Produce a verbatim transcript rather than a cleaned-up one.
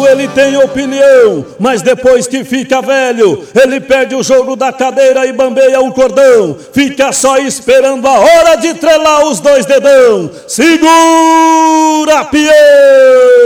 ele tem opinião, mas depois que fica velho, ele perde o jogo da cadeira e bambeia o cordão. Fica só esperando a hora de trelar os dois dedão. Segura, peão!